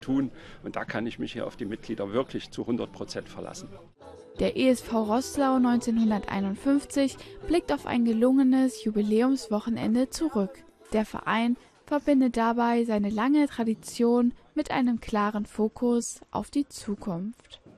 tun. Und da kann ich mich hier auf die Mitglieder wirklich zu 100% verlassen. Der ESV Roßlau 1951 blickt auf ein gelungenes Jubiläumswochenende zurück. Der Verein verbindet dabei seine lange Tradition mit einem klaren Fokus auf die Zukunft.